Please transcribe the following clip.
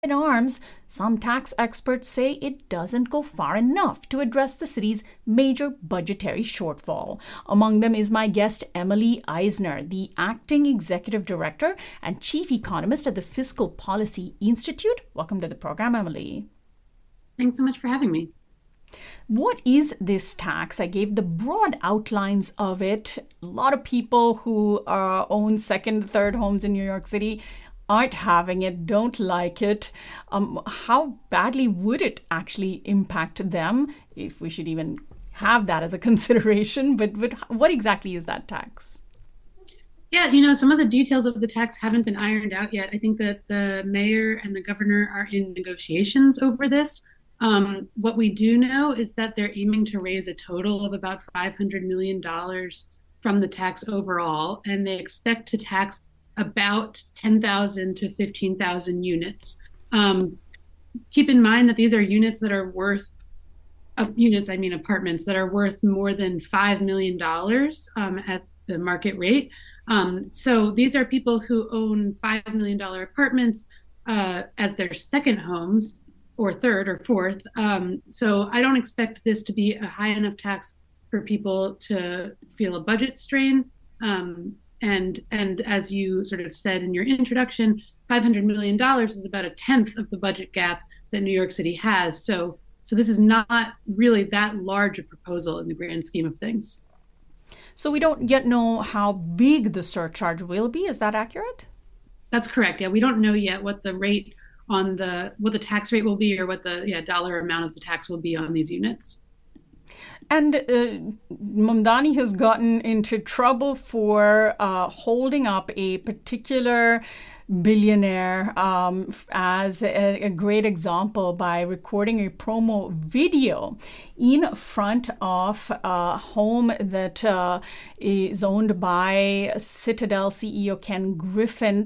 in arms, some tax experts say it doesn't go far enough to address the city's major budgetary shortfall. Among them is my guest, Emily Eisner, the acting executive director and chief economist at the Fiscal Policy Institute. Welcome to the program, Emily. Thanks so much for having me. What is this tax? I gave the broad outlines of it. A lot of people who own second, third homes in New York City aren't having it, don't like it. How badly would it actually impact them, if we should even have that as a consideration? But what exactly is that tax? Yeah, some of the details of the tax haven't been ironed out yet. I think that the mayor and the governor are in negotiations over this. What we do know is that they're aiming to raise a total of about $500 million from the tax overall, and they expect to tax about 10,000 to 15,000 units. Keep in mind that these are units that are worth, apartments that are worth more than $5 million at the market rate. So these are people who own $5 million apartments as their second homes, or third or fourth. So I don't expect this to be a high enough tax for people to feel a budget strain. And as you sort of said in your introduction, $500 million is about a tenth of the budget gap that New York City has. So this is not really that large a proposal in the grand scheme of things. So we don't yet know how big the surcharge will be. Is that accurate? That's correct. Yeah, we don't know yet what the rate what the tax rate will be, or what the dollar amount of the tax will be on these units. And Mamdani has gotten into trouble for holding up a particular billionaire as a great example by recording a promo video in front of a home that is owned by Citadel CEO Ken Griffin.